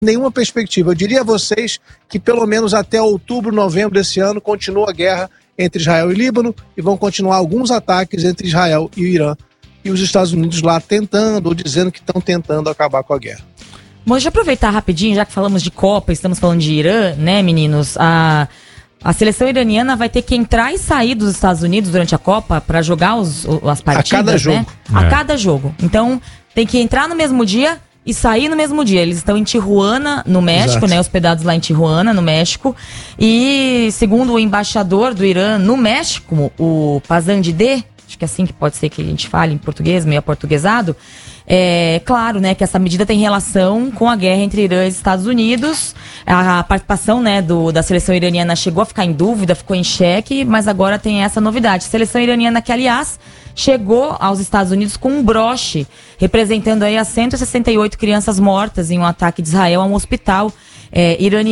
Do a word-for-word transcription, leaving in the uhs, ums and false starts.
nenhuma perspectiva. Eu diria a vocês que pelo menos até outubro, novembro desse ano continua a guerra entre Israel e Líbano e vão continuar alguns ataques entre Israel e o Irã. E os Estados Unidos lá tentando ou dizendo que estão tentando acabar com a guerra. Bom, deixa eu aproveitar rapidinho, já que falamos de Copa, estamos falando de Irã, né, meninos? A, a seleção iraniana vai ter que entrar e sair dos Estados Unidos durante a Copa para jogar os, as partidas, a cada jogo. né? É. A cada jogo. Então, tem que entrar no mesmo dia e sair no mesmo dia. Eles estão em Tijuana, no México, Exato. né? Hospedados lá em Tijuana, no México. E, segundo o embaixador do Irã no México, o Pazandideh, acho que é assim que pode ser que a gente fale em português, meio aportuguesado. É claro, né, que essa medida tem relação com a guerra entre Irã e Estados Unidos. A participação, né, do, da seleção iraniana chegou a ficar em dúvida, ficou em xeque, mas agora tem essa novidade. Seleção iraniana que, aliás, chegou aos Estados Unidos com um broche, representando aí as cento e sessenta e oito crianças mortas em um ataque de Israel a um hospital é, iraniano.